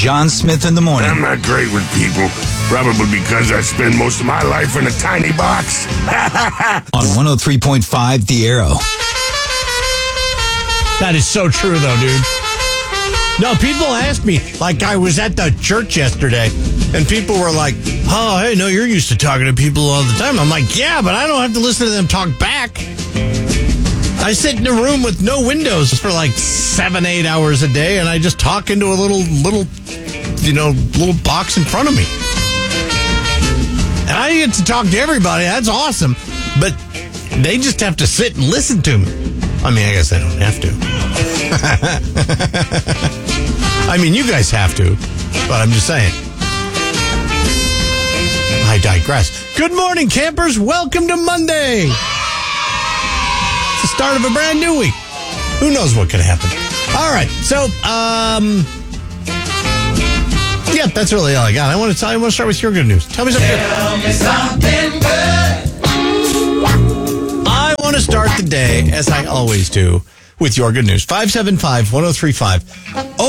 John Smith in the morning. I'm not great with people, probably because I spend most of my life in a tiny box. On 103.5 The Arrow. That is so true, though, dude. No, people ask me, like I was at the church yesterday, and people were like, oh, hey, no, you're used to talking to people all the time. I'm like, yeah, but I don't have to listen to them talk back. I sit in a room with no windows for like 7-8 hours a day, and I just talk into a little box in front of me. And I get to talk to everybody. That's awesome. But they just have to sit and listen to me. I mean, I guess they don't have to. I mean, you guys have to, but I'm just saying. I digress. Good morning, campers. Welcome to Monday. It's the start of a brand new week. Who knows what could happen? All right. So, yeah, that's really all I got. I want to start with your good news. Tell me something good. Tell me something good. I want to start the day, as I always do, with your good news. 575-1035.